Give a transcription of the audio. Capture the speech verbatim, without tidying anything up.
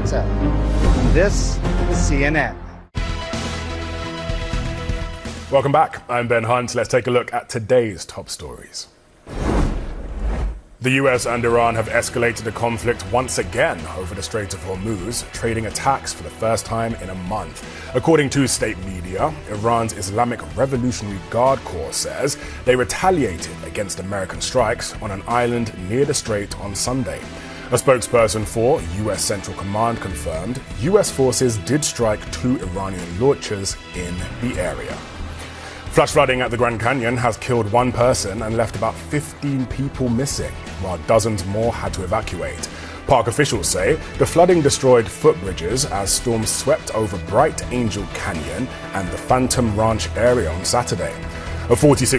Carter. And this is C N N. Welcome back. I'm Ben Hunt. Let's take a look at today's top stories. The U S and Iran have escalated the conflict once again over the Strait of Hormuz, trading attacks for the first time in a month. According to state media, Iran's Islamic Revolutionary Guard Corps says they retaliated against American strikes on an island near the strait on Sunday. A spokesperson for U S Central Command confirmed U S forces did strike two Iranian launchers in the area. Flash flooding at the Grand Canyon has killed one person and left about fifteen people missing, while dozens more had to evacuate. Park officials say the flooding destroyed footbridges as storms swept over Bright Angel Canyon and the Phantom Ranch area on Saturday. A forty-six